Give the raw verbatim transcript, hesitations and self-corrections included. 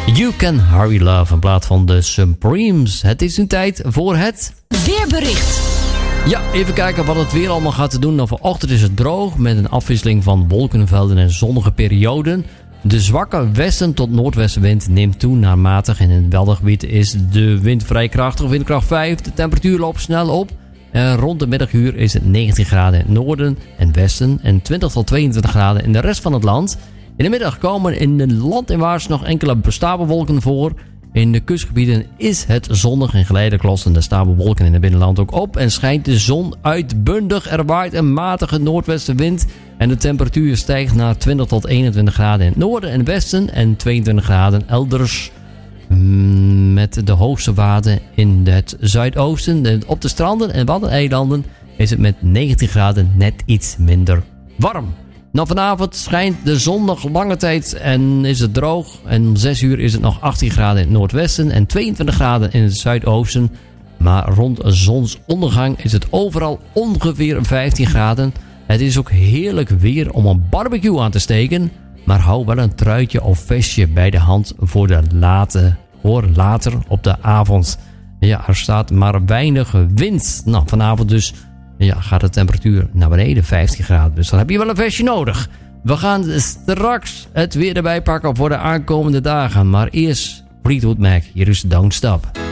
You Can Hurry Love, in plaats van de Supremes. Het is nu tijd voor het weerbericht. Ja, even kijken wat het weer allemaal gaat doen. Nou, vanochtend is het droog met een afwisseling van wolkenvelden en zonnige perioden. De zwakke westen tot noordwestenwind neemt toe naar matig. En in het Waddengebied is de wind vrij krachtig, windkracht vijf. De temperatuur loopt snel op. En rond de middaguur is het negentien graden in het noorden en westen en twintig tot tweeëntwintig graden in de rest van het land. In de middag komen in de landinwaarts nog enkele stapelwolken voor. In de kustgebieden is het zonnig en geleidelijk lossen de stapelwolken in het binnenland ook op. En schijnt de zon uitbundig. Er waait een matige noordwestenwind. En de temperatuur stijgt naar twintig tot eenentwintig graden in het noorden en westen. En tweeëntwintig graden elders. Met de hoogste waarden in het zuidoosten. Op de stranden en Waddeneilanden is het met negentien graden net iets minder warm. Nou, vanavond schijnt de zon nog lange tijd en is het droog. En om zes uur is het nog achttien graden in het noordwesten en tweeëntwintig graden in het zuidoosten. Maar rond zonsondergang is het overal ongeveer vijftien graden. Het is ook heerlijk weer om een barbecue aan te steken. Maar hou wel een truitje of vestje bij de hand voor, de late, voor later op de avond. Ja, er staat maar weinig wind. Nou, vanavond dus ja, gaat de temperatuur naar beneden, vijftien graden. Dus dan heb je wel een vestje nodig. We gaan straks het weer erbij pakken voor de aankomende dagen. Maar eerst Fleetwood Mac. Hier is Don't Stop.